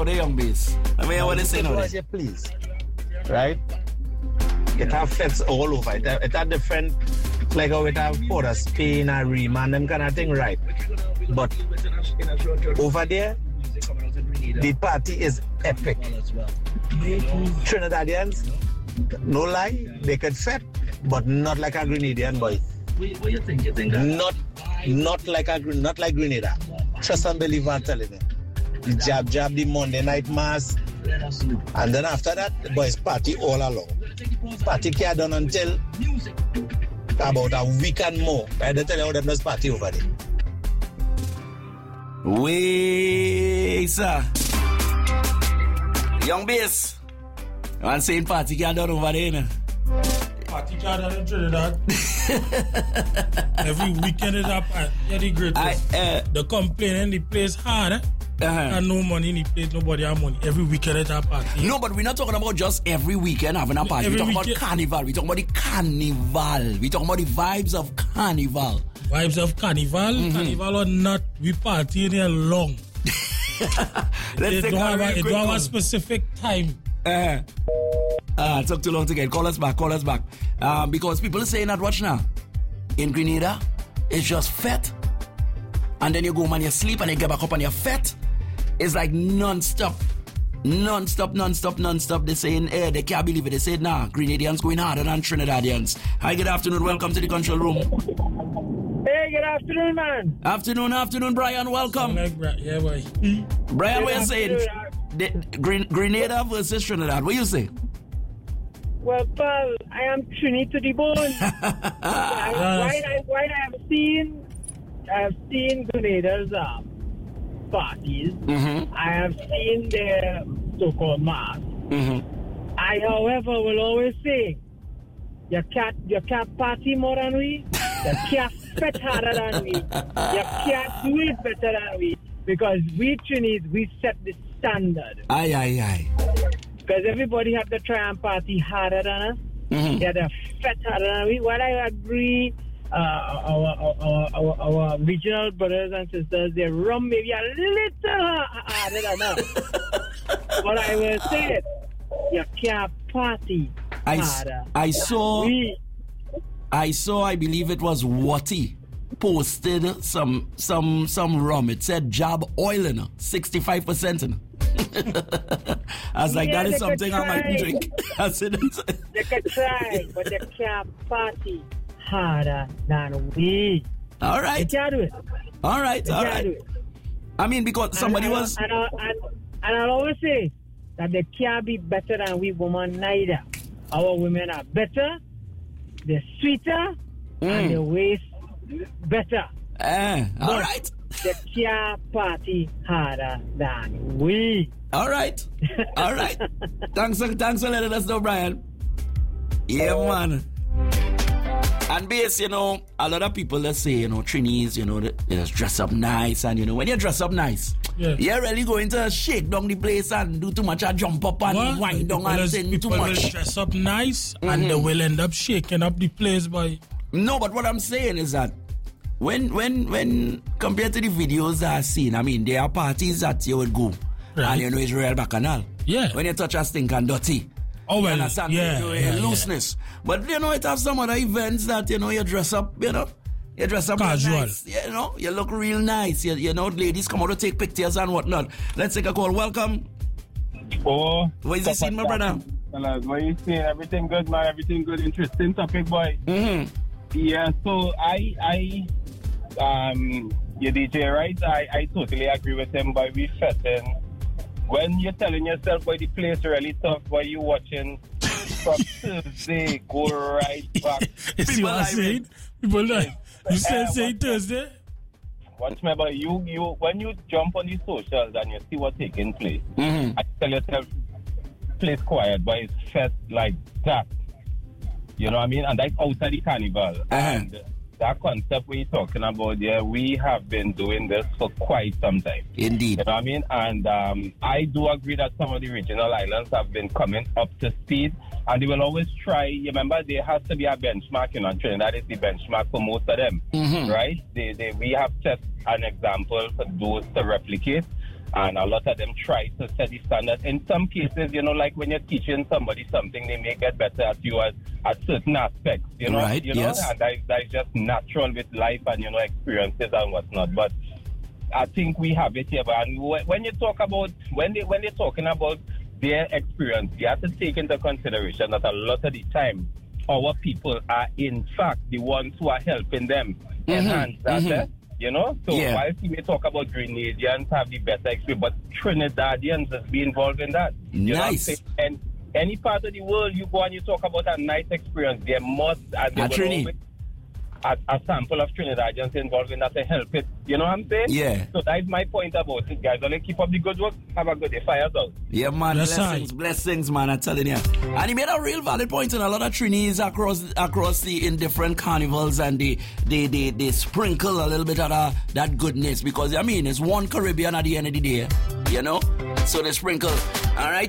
now, the young bees. I mean, what they say now? You please. Right? It have fits all over. It have different, like how it have for Spain and Riemann, them kind of thing, right? But over there, the party is epic. Trinidadians, no lie, they could fit, but not like a Grenadian boy. What you think? Not like Grenada. Trust and believe I'm telling you. The jab, the Monday night mass. And then after that, the boys party all along. Party carried on until about a week and more. I don't tell you how them does party over there. Wait, sir. Young Bass. I'm saying party carried on over there, you know. Party carried on in Trinidad. Every weekend is up at the greatest. The complaining the place hard, and no money in the place, nobody have money. Every weekend is a party. No, but we're not talking about just every weekend having a party. We're talking about carnival. We're talking about the carnival. We're talking about the vibes of carnival. Vibes of carnival? Carnival or not, we party in there long. Let's it don't have a specific time. It took too long to get. Call us back. Because people are saying that, watch now. In Grenada, it's just fat. And then you go home and you sleep and you get back up and you're fat. It's like non-stop. They're saying, they can't believe it. They said, nah, Grenadians going harder than Trinidadians. Hi, good afternoon. Welcome to the control room. Hey, good afternoon, man. Afternoon, Brian. Welcome. Yeah, boy. Brian, what you saying? Grenada versus Trinidad. What you say? Well, pal, I am Trini to the bone. I have seen Grenada's parties. I have seen their so-called mass. I, however, will always say, you can't party more than we. You can't fit harder than we. You can't do it better than we. Because we Trinis, we set the standard. Aye. Because everybody have to try and party harder than us. They have to fit harder than we. While I agree, our regional brothers and sisters, they run maybe a little harder than us. But I will say it, you can't party harder. I saw, I believe it was Watty posted some rum. It said Jab oil in it, 65% in it. I was like, that is something I might drink. I said, they can try, but they can't party harder than we. All right. They can't do it. All right. I mean, because somebody was... And I'll always say that they can't be better than we women neither. Our women are better, they're sweeter, and they waste better. All right. They can't party harder than we. All right. Thanks for letting us know, Brian. Yeah, man. And Bass, a lot of people that say, Trinis, they just dress up nice. And, when you dress up nice, you're really going to shake down the place and do too much, jump up and wind down and sing too much. People dress up nice and they will end up shaking up the place by... No, but what I'm saying is that when compared to the videos I've seen, I mean, there are parties that you would go. Right. And it's Royal Bacchanal. Yeah. When you touch a stink and dirty. Oh, well, looseness. But, it have some other events that, you dress up, you dress up casual. Nice. You look real nice. Ladies come out to take pictures and whatnot. Let's take a call. Welcome. Oh. What is you seeing, my brother? Fellas, what you seeing? Everything good, man. Everything good. Interesting topic, boy. Yeah, so your DJ, right? I totally agree with him, boy. We fitting. When you're telling yourself, boy, the place really tough, boy, you watching from Thursday, go right back. You see what I'm saying? People like, you say Thursday? Watch me, boy, you when you jump on the socials and you see what's taking place, I tell yourself, place quiet, boy, it's fest like that. You know what I mean? And that's outside the carnival. And that concept we're talking about there, we have been doing this for quite some time. Indeed. You know what I mean? And I do agree that some of the regional islands have been coming up to speed, and they will always try. You remember, there has to be a benchmark, Trinidad is the benchmark for most of them, right? We have set an example for those to replicate. And a lot of them try to set the standard. In some cases, you know, like when you're teaching somebody something, they may get better at you at certain aspects, you know. Right, you know, yes. and that's just natural with life and, you know, experiences and whatnot. But I think we have it here. And when you talk about, when they're talking about their experience, you have to take into consideration that a lot of the time, our people are in fact the ones who are helping them enhance that. You know, so while we may talk about Grenadians have the better experience, but Trinidadians has been involved in that. You nice. And any part of the world you go and you talk about a nice experience, there must and there will always a sample of Trinidadians involved in that to help it. You know what I'm saying? Yeah. So that's my point about it, guys. Only keep up the good work. Have a good day. Fires out. Yeah, man. Blessings, man. I'm telling you. And he made a real valid point in a lot of Trinis across in different carnivals, and they sprinkle a little bit of that goodness, because I mean it's one Caribbean at the end of the day, you know. So they sprinkle. All right.